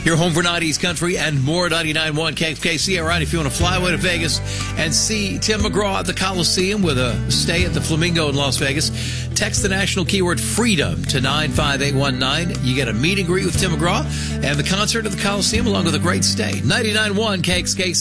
Your home for 90s country and more. 99.1 KFKC. All right, if you want to fly away to Vegas and see Tim McGraw at the Coliseum with a stay at the Flamingo in Las Vegas, text the national keyword FREEDOM to 95819. You get a meet and greet with Tim McGraw and the concert at the Coliseum along with a great stay. 99.1 KFKC.